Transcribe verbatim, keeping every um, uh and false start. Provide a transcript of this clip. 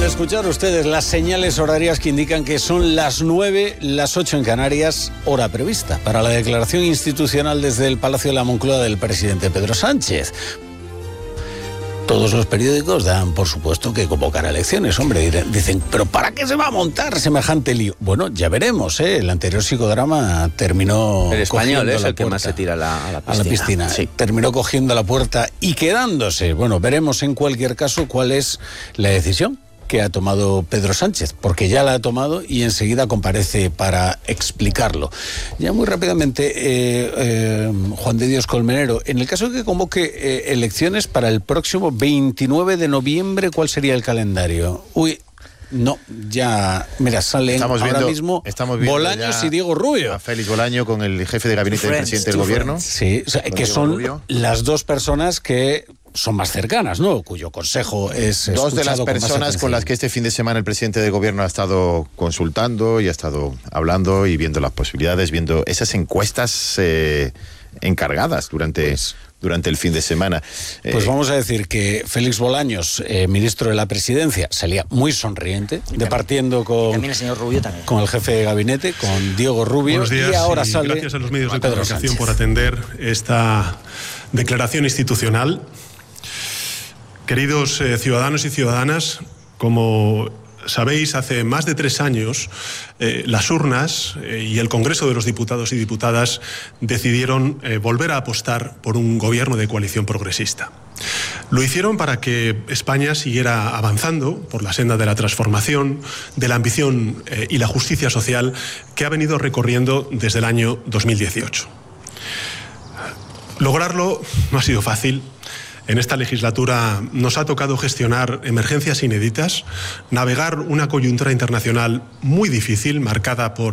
escuchar ustedes las señales horarias que indican que son las nueve, las ocho en Canarias, hora prevista para la declaración institucional desde el Palacio de la Moncloa del presidente Pedro Sánchez. Todos los periódicos dan, por supuesto, que convocar a elecciones. Hombre, dicen, ¿pero para qué se va a montar semejante lío? Bueno, ya veremos, ¿eh? El anterior psicodrama terminó... El español es el que puerta, más se tira a la, a la piscina. A la piscina. Sí. Terminó cogiendo la puerta y quedándose. Bueno, veremos en cualquier caso cuál es la decisión que ha tomado Pedro Sánchez, porque ya la ha tomado y enseguida comparece para explicarlo. Ya muy rápidamente, eh, eh, Juan de Dios Colmenero, en el caso de que convoque eh, elecciones para el próximo veintinueve de noviembre, ¿cuál sería el calendario? Uy, no, ya, mira, salen estamos ahora viendo, mismo estamos viendo Bolaños y Diego Rubio. A Félix Bolaño con el jefe de gabinete del presidente del gobierno. Sí, o sea, que son Rubio. Las dos personas que son más cercanas, ¿no? Cuyo consejo es dos de las personas con, con las que este fin de semana el presidente del gobierno ha estado consultando y ha estado hablando y viendo las posibilidades, viendo esas encuestas eh, encargadas durante... Pues, durante el fin de semana. Pues eh, vamos a decir que Félix Bolaños, eh, ministro de la Presidencia, salía muy sonriente, departiendo con, también el señor Rubio también. con el jefe de gabinete, con Diego Rubio. Buenos días, y ahora y sale gracias a los medios de Pedro comunicación Sánchez. por atender esta declaración institucional. Queridos eh, ciudadanos y ciudadanas, como sabéis, hace más de tres años eh, las urnas eh, y el Congreso de los Diputados y Diputadas decidieron eh, volver a apostar por un gobierno de coalición progresista. Lo hicieron para que España siguiera avanzando por la senda de la transformación, de la ambición eh, y la justicia social que ha venido recorriendo desde el año dos mil dieciocho. Lograrlo no ha sido fácil. En esta legislatura nos ha tocado gestionar emergencias inéditas, navegar una coyuntura internacional muy difícil, marcada por